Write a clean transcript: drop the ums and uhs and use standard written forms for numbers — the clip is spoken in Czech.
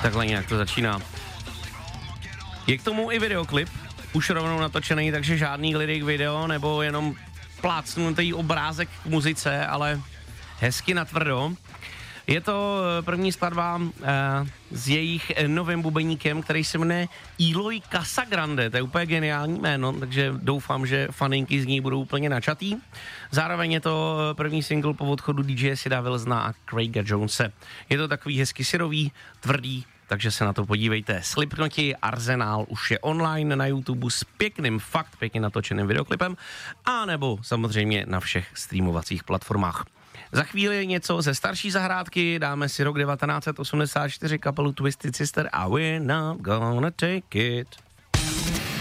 Takhle nějak to začíná. Je k tomu i videoklip, už rovnou natočený, takže žádný lyric video nebo jenom plácnutý obrázek k muzice, ale hezky natvrdo. Je to první skladba s jejich novým bubeníkem, který se jmenuje Eloy Casagrande, to je úplně geniální jméno, takže doufám, že faninky z ní budou úplně načatý. Zároveň je to první single po odchodu DJ Sida Wilsona a Craiga Jonese. Je to takový hezky syrový, tvrdý, takže se na to podívejte. Slipknoti Arsenal už je online na YouTube s pěkným, fakt pěkně natočeným videoklipem, a nebo samozřejmě na všech streamovacích platformách. Za chvíli něco ze starší zahrádky, dáme si rok 1984, kapelu Twisted Sister a We're Not Gonna Take It.